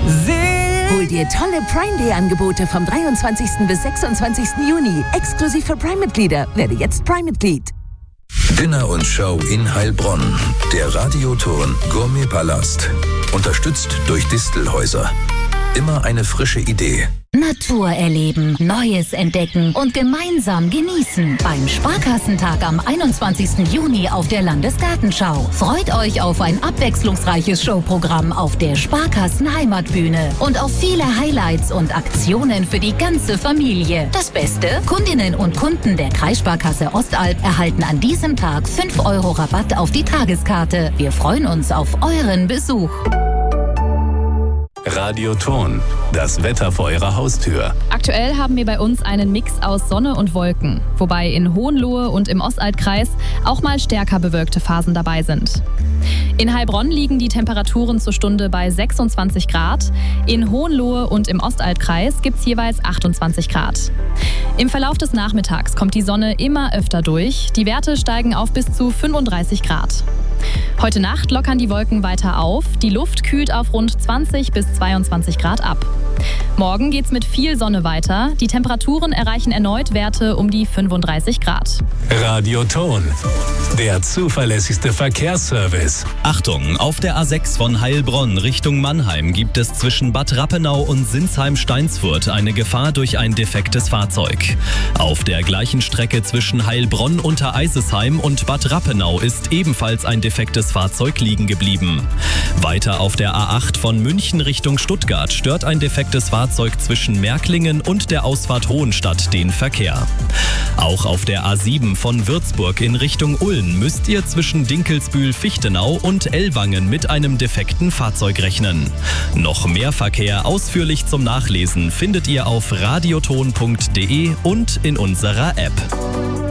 Hol dir tolle Prime Day Angebote vom 23. bis 26. Juni. Exklusiv für Prime-Mitglieder. Werde jetzt Prime-Mitglied. Dinner und Show in Heilbronn. Der Radioton Gourmet-Palast. Unterstützt durch Distelhäuser. Immer eine frische Idee. Natur erleben, Neues entdecken und gemeinsam genießen. Beim Sparkassentag am 21. Juni auf der Landesgartenschau. Freut euch auf ein abwechslungsreiches Showprogramm auf der Sparkassen Heimatbühne und auf viele Highlights und Aktionen für die ganze Familie. Das Beste? Kundinnen und Kunden der Kreissparkasse Ostalb erhalten an diesem Tag 5 € Rabatt auf die Tageskarte. Wir freuen uns auf euren Besuch. Radioton, das Wetter vor Ihrer Haustür. Aktuell haben wir bei uns einen Mix aus Sonne und Wolken, wobei in Hohenlohe und im Ostalbkreis auch mal stärker bewölkte Phasen dabei sind. In Heilbronn liegen die Temperaturen zur Stunde bei 26 Grad. In Hohenlohe und im Ostalbkreis gibt es jeweils 28 Grad. Im Verlauf des Nachmittags kommt die Sonne immer öfter durch. Die Werte steigen auf bis zu 35 Grad. Heute Nacht lockern die Wolken weiter auf. Die Luft kühlt auf rund 20 bis 22 Grad ab. Morgen geht's mit viel Sonne weiter. Die Temperaturen erreichen erneut Werte um die 35 Grad. Radioton, der zuverlässigste Verkehrsservice. Achtung, auf der A6 von Heilbronn Richtung Mannheim gibt es zwischen Bad Rappenau und Sinsheim-Steinsfurt eine Gefahr durch ein defektes Fahrzeug. Auf der gleichen Strecke zwischen Heilbronn unter Eisesheim und Bad Rappenau ist ebenfalls ein defektes Fahrzeug liegen geblieben. Weiter auf der A8 von München Richtung Stuttgart stört ein defektes Fahrzeug zwischen Märklingen und der Ausfahrt Hohenstadt den Verkehr. Auch auf der A7 von Würzburg in Richtung Ulm müsst ihr zwischen Dinkelsbühl-Fichtenau und Ellwangen mit einem defekten Fahrzeug rechnen. Noch mehr Verkehr ausführlich zum Nachlesen findet ihr auf radioton.de und in unserer App.